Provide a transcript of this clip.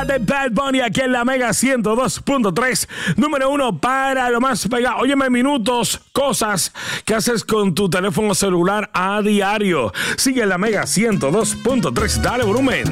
Vida de Bad Bunny aquí en la Mega 102.3, número 1 para lo más pegado. Óyeme, minutos, cosas que haces con tu teléfono celular a diario. Sigue en la Mega 102.3, dale volumen.